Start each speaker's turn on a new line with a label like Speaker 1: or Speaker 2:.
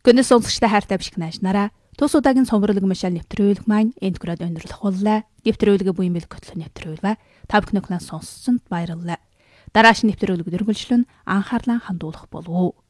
Speaker 1: Гүнэс сонсогчтой хайртай бишг наашнараа тус удаагийн цомборлог машал нэвтрүүлэг маань энд хүрээд өндөрлөх боллоо. Нэвтрүүлгээ буян бэл хөтлөн нэвтрүүлвэ. Та бүхний сонссонд баярлалаа. Дараагийн нэвтрүүлэг дөрвөлжлөн анхаарлаа хандуулах болов уу.